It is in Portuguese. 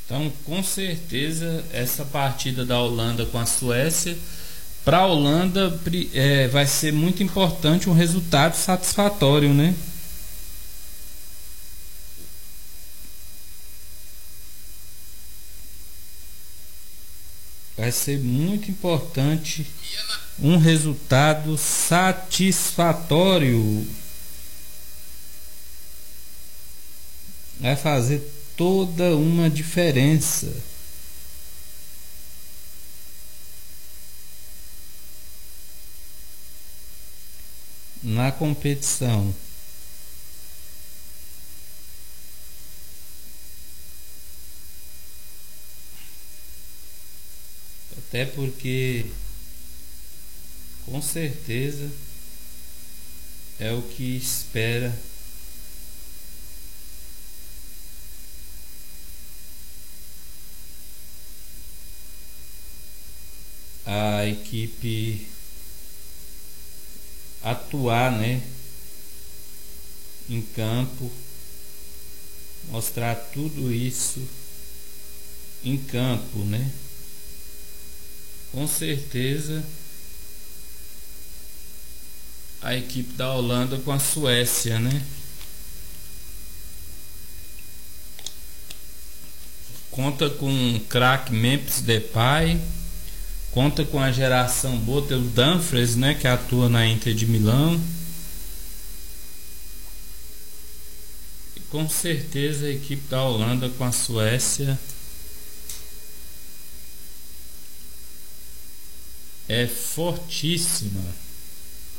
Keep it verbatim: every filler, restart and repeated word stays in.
Então, com certeza, essa partida da Holanda com a Suécia, para a Holanda é, vai ser muito importante um resultado satisfatório, né? Vai ser muito importante um resultado satisfatório. Vai fazer toda uma diferença. Na competição. Até porque com certeza é o que espera a equipe atuar, né, em campo, mostrar tudo isso em campo, né? Com certeza a equipe da Holanda com a Suécia, né? Conta com o craque Memphis Depay, conta com a geração boa, tem o Dumfries, né, que atua na Inter de Milão. E com certeza a equipe da Holanda com a Suécia é fortíssima.